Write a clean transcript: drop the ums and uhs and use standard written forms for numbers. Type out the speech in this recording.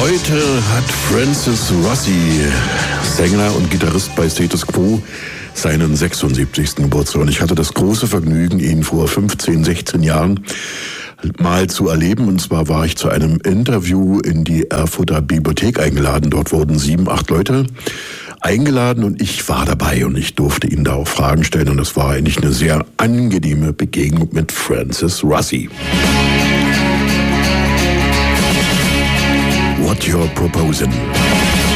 Heute hat Francis Rossi, Sänger und Gitarrist bei Status Quo, seinen 76. Geburtstag. Und ich hatte das große Vergnügen, ihn vor 15, 16 Jahren mal zu erleben. Und zwar war ich zu einem Interview in die Erfurter Bibliothek eingeladen. Dort wurden 7, 8 Leute eingeladen und ich war dabei und ich durfte ihn da auch Fragen stellen. Und das war eigentlich eine sehr angenehme Begegnung mit Francis Rossi. What you're proposing.